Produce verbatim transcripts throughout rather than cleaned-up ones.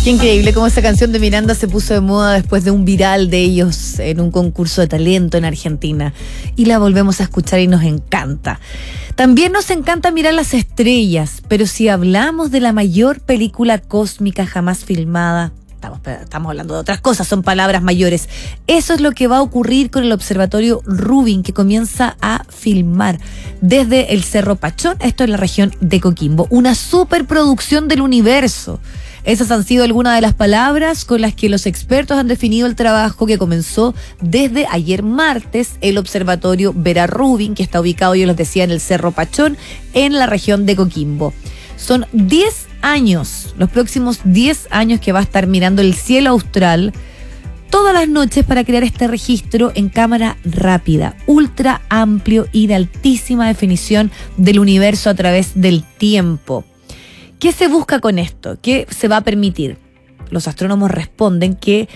Qué increíble cómo esa canción de Miranda se puso de moda después de un viral de ellos en un concurso de talento en Argentina. Y la volvemos a escuchar y nos encanta. También nos encanta mirar las estrellas, pero si hablamos de la mayor película cósmica jamás filmada, estamos, estamos hablando de otras cosas, son palabras mayores. Eso es lo que va a ocurrir con el observatorio Rubin, que comienza a filmar desde el Cerro Pachón, esto en la región de Coquimbo. Una superproducción del universo. Esas han sido algunas de las palabras con las que los expertos han definido el trabajo que comenzó desde ayer martes el observatorio Vera Rubin, que está ubicado, yo les decía, en el Cerro Pachón, en la región de Coquimbo. Son diez años, los próximos diez años que va a estar mirando el cielo austral todas las noches para crear este registro en cámara rápida, ultra amplio y de altísima definición del universo a través del tiempo. ¿Qué se busca con esto? ¿Qué se va a permitir? Los astrónomos responden que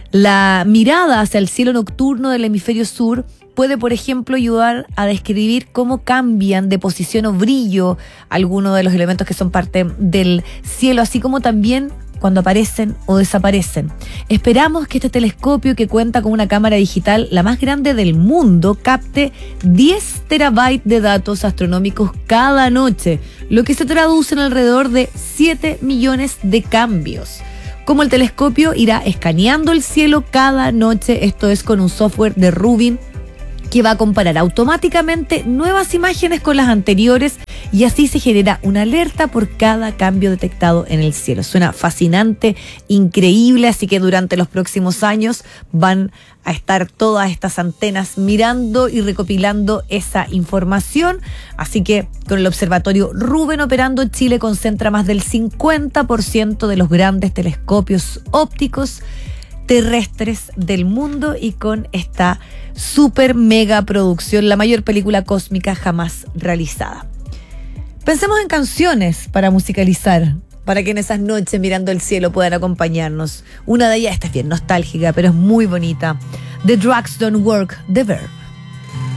la mirada hacia el cielo nocturno del hemisferio sur puede, por ejemplo, ayudar a describir cómo cambian de posición o brillo algunos de los elementos que son parte del cielo, así como también cuando aparecen o desaparecen. Esperamos que este telescopio, que cuenta con una cámara digital la más grande del mundo, capte diez terabytes de datos astronómicos cada noche, lo que se traduce en alrededor de siete millones de cambios. Como el telescopio irá escaneando el cielo cada noche, esto es con un software de Rubin que va a comparar automáticamente nuevas imágenes con las anteriores y así se genera una alerta por cada cambio detectado en el cielo. Suena fascinante, increíble, así que durante los próximos años van a estar todas estas antenas mirando y recopilando esa información. Así que con el observatorio Rubin operando, Chile concentra más del cincuenta por ciento de los grandes telescopios ópticos terrestres del mundo y con esta super mega producción, la mayor película cósmica jamás realizada. Pensemos en canciones para musicalizar, para que en esas noches mirando el cielo puedan acompañarnos. Una de ellas, esta es bien nostálgica, pero es muy bonita. The Drugs Don't Work, The Verb.